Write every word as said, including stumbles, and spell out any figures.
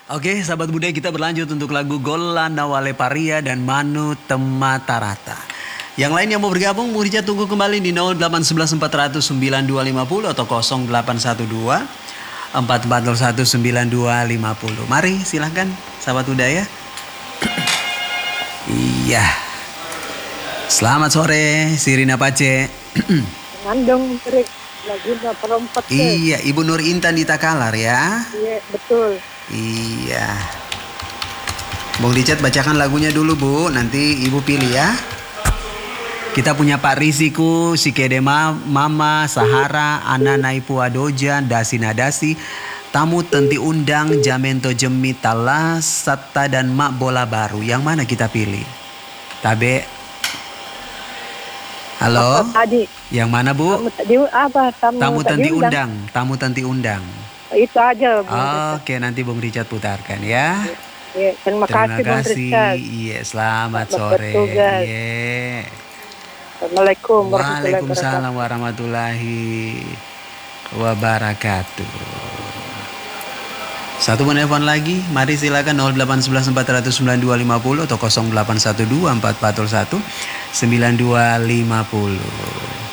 Oke, sahabat budaya, kita berlanjut untuk lagu Gola Nawale Paria dan Manu Tematarata. Yang lain yang mau bergabung, Murija tunggu kembali di nol delapan satu satu empat nol nol sembilan dua lima nol atau nol delapan satu dua empat empat nol satu sembilan dua lima nol. Mari silahkan sahabat budaya. Iya. Selamat sore, Sirina Pace. Ngandong Trik, lagi perempat. Iya, Ibu Nur Intan di Takalar ya. Iya, betul. Iya. Bung Richard bacakan lagunya dulu Bu, nanti Ibu pilih ya. Kita punya Pak Risiku, Sikedema, Mama, Sahara, Ana Naipu Adoja, Dasi Nadasi, Tamu Tenti Undang, Jamento Jemi Talas, Satta dan Mak Bola Baru. Yang mana kita pilih? Tabe. Halo. Apa tadi? Yang mana Bu? Tamu tadi apa? Tamu, Tamu tadi Tenti undang. Undang, Tamu Tenti Undang. Itu aja, Bu. Oke, nanti Bung Richard putarkan ya. Ya, terima, Terima kasih, Bung kasih. Richard. Iya, selamat Selamat sore. bertugas. Iya. Assalamualaikum warahmatullahi Waalaikumsalam warahmatullahi wabarakatuh. Satu menelpon lagi, mari silakan nol delapan satu satu empat nol nol sembilan dua lima nol atau nol delapan satu dua empat empat nol satu sembilan dua lima nol.